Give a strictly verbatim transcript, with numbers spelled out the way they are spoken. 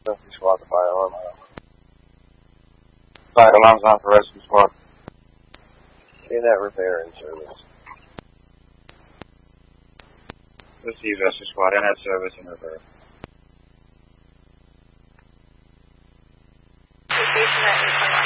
Rescue Squad to fire alarm. Fire alarm's on for Rescue Squad. In that repair and service. Receive Rescue Squad, in that service and repair. Station at